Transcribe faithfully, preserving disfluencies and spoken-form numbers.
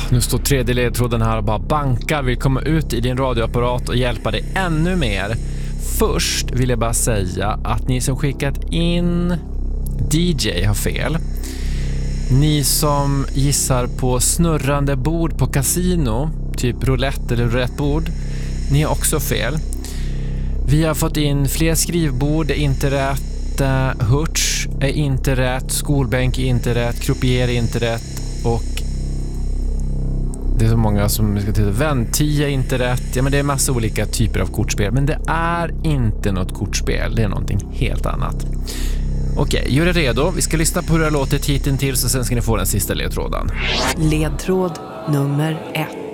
Nu står tredje ledtråden här och bara bankar, vill komma ut i din radioapparat och hjälpa dig ännu mer. Först vill jag bara säga att ni som skickat in D J har fel. Ni som gissar på snurrande bord på kasino, typ roulette eller roulettebord, ni har också fel. Vi har fått in fler skrivbord, är inte rätt. Hurts är inte rätt. Skolbänk är inte rätt. Croupier är inte rätt. Och det är så många som ska titta. Ventia är inte rätt. Ja, men det är massa olika typer av kortspel. Men det är inte något kortspel. Det är någonting helt annat. Okej, gör er redo. Vi ska lyssna på hur det har låtit hittills och sen ska ni få den sista ledtråden. Ledtråd nummer ett.